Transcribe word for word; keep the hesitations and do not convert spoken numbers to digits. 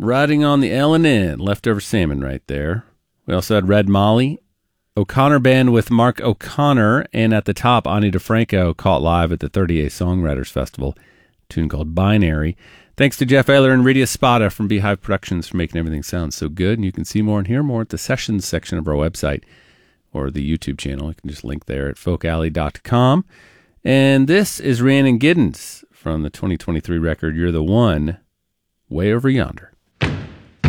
Riding on the L and N, Leftover Salmon right there. We also had Red Molly, O'Connor Band with Mark O'Connor, and at the top, Ani DeFranco caught live at the thirty-eighth Songwriters Festival, a tune called Binary. Thanks to Jeff Ayler and Rita Spada from Beehive Productions for making everything sound so good. And you can see more and hear more at the sessions section of our website or the YouTube channel. You can just link there at folk alley dot com. And this is Rhiannon Giddens from the twenty twenty-three record You're the One, Way Over Yonder.